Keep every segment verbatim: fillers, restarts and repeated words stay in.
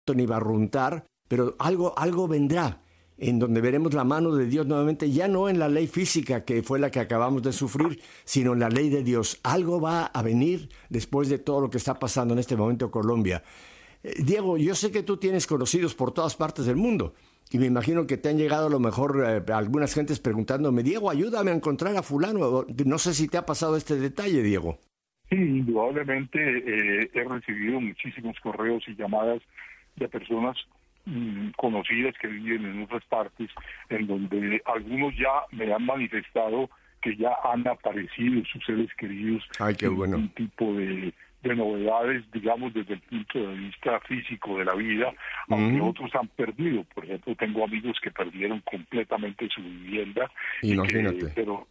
ni barruntar, pero algo, algo vendrá, en donde veremos la mano de Dios nuevamente, ya no en la ley física que fue la que acabamos de sufrir, sino en la ley de Dios. Algo va a venir después de todo lo que está pasando en este momento en Colombia. Eh, Diego, yo sé que tú tienes conocidos por todas partes del mundo, y me imagino que te han llegado a lo mejor eh, algunas gentes preguntándome, Diego, ayúdame a encontrar a fulano. No sé si te ha pasado este detalle, Diego. Sí, indudablemente eh, he recibido muchísimos correos y llamadas de personas mmm, conocidas que viven en otras partes, en donde algunos ya me han manifestado que ya han aparecido sus seres queridos. Ay, qué bueno. Un tipo de, de novedades, digamos, desde el punto de vista físico de la vida, aunque mm. otros han perdido. Por ejemplo, tengo amigos que perdieron completamente su vivienda. Imagínate. Y que, pero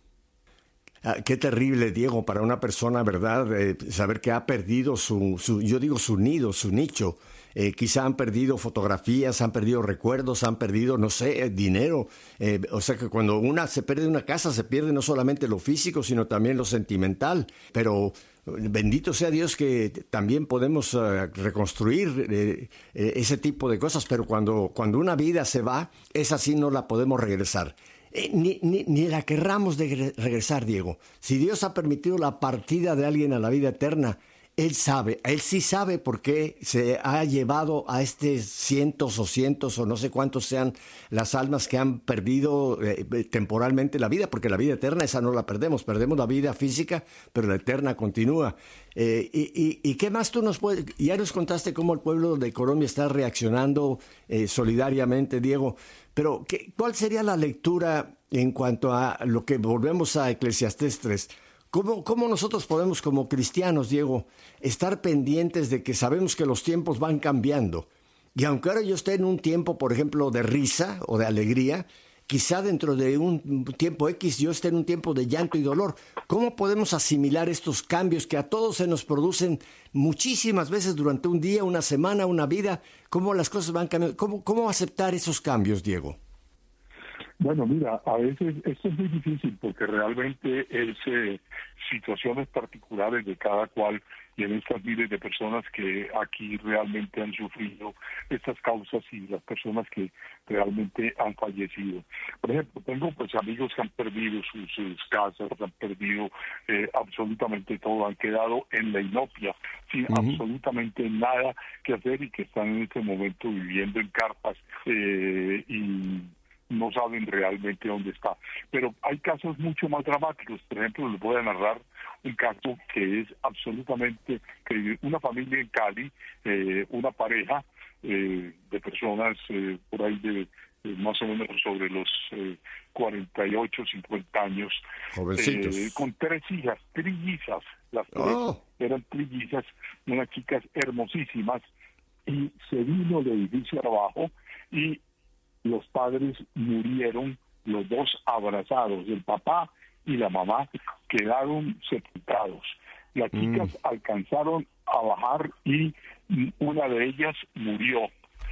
Ah, qué terrible, Diego, para una persona, ¿verdad? Eh, saber que ha perdido su, su, yo digo su nido, su nicho. Eh, quizá han perdido fotografías, han perdido recuerdos, han perdido, no sé, eh, dinero. Eh, o sea que cuando una se pierde una casa, se pierde no solamente lo físico, sino también lo sentimental. Pero bendito sea Dios que también podemos uh, reconstruir eh, eh, ese tipo de cosas. Pero cuando, cuando una vida se va, esa sí no la podemos regresar. Eh, ni, ni, ni la querramos de regresar, Diego. Si Dios ha permitido la partida de alguien a la vida eterna, Él sabe, Él sí sabe por qué se ha llevado a este cientos o cientos o no sé cuántos sean las almas que han perdido eh, temporalmente la vida, porque la vida eterna esa no la perdemos, perdemos la vida física, pero la eterna continúa. Eh, y, y, ¿Y qué más tú nos puedes? Ya nos contaste cómo el pueblo de Colombia está reaccionando eh, solidariamente, Diego, pero ¿qué, ¿cuál sería la lectura en cuanto a lo que volvemos a Eclesiastés tres? ¿Cómo, ¿Cómo nosotros podemos como cristianos, Diego, estar pendientes de que sabemos que los tiempos van cambiando? Y aunque ahora yo esté en un tiempo, por ejemplo, de risa o de alegría, quizá dentro de un tiempo X yo esté en un tiempo de llanto y dolor. ¿Cómo podemos asimilar estos cambios que a todos se nos producen muchísimas veces durante un día, una semana, una vida? ¿Cómo las cosas van cambiando? ¿Cómo, cómo aceptar esos cambios, Diego? Bueno, mira, a veces esto es muy difícil porque realmente es eh, situaciones particulares de cada cual y en estas miles de personas que aquí realmente han sufrido estas causas y las personas que realmente han fallecido. Por ejemplo, tengo pues amigos que han perdido sus, sus casas, han perdido eh, absolutamente todo, han quedado en la inopia, sin uh-huh. absolutamente nada que hacer y que están en este momento viviendo en carpas eh, y no saben realmente dónde está. Pero hay casos mucho más dramáticos. Por ejemplo, les voy a narrar un caso que es absolutamente que una familia en Cali, eh, una pareja eh, de personas eh, por ahí de, de más o menos sobre los eh, cuarenta y ocho, cincuenta años, eh, con tres hijas, trillizas, las tres oh. eran trillizas, unas chicas hermosísimas, y se vino el edificio abajo y los padres murieron, los dos abrazados, el papá y la mamá quedaron sepultados. Las chicas mm. alcanzaron a bajar y una de ellas murió.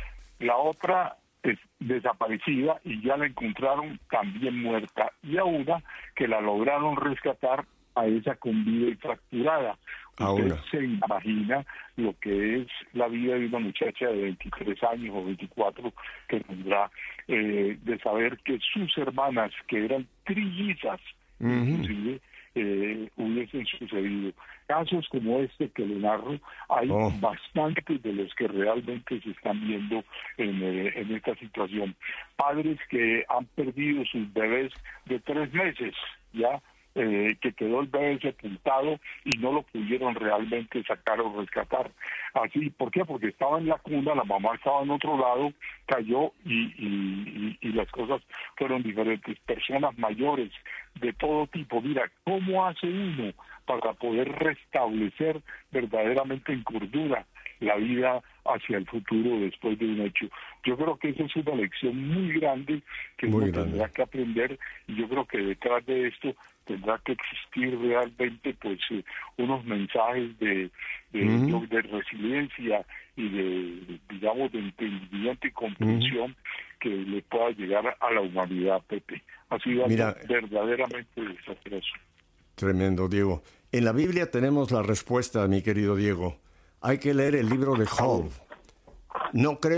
La otra es desaparecida y ya la encontraron también muerta. Y a una que la lograron rescatar, a esa con vida y fracturada. Usted se imagina lo que es la vida de una muchacha de veintitrés años o veinticuatro que tendrá eh, de saber que sus hermanas, que eran trillizas, uh-huh. inclusive eh, hubiesen sucedido. Casos como este que le narro, hay oh. bastantes de los que realmente se están viendo en, eh, en esta situación. Padres que han perdido sus bebés de tres meses, ya, Eh, que quedó el bebé sepultado y no lo pudieron realmente sacar o rescatar. Así, ¿por qué? Porque estaba en la cuna, la mamá estaba en otro lado, cayó y, y, y, y las cosas fueron diferentes. Personas mayores de todo tipo. Mira, ¿cómo hace uno para poder restablecer verdaderamente en cordura la vida hacia el futuro después de un hecho? Yo creo que esa es una lección muy grande que muy uno grande. tendrá que aprender, y yo creo que detrás de esto tendrá que existir realmente pues eh, unos mensajes de de, uh-huh. de resiliencia y de, digamos, de entendimiento y comprensión uh-huh. que le pueda llegar a la humanidad, Pepe. Ha sido Mira, verdaderamente desastroso. Tremendo, Diego. En la Biblia tenemos la respuesta, mi querido Diego. Hay que leer el libro de Job. No creo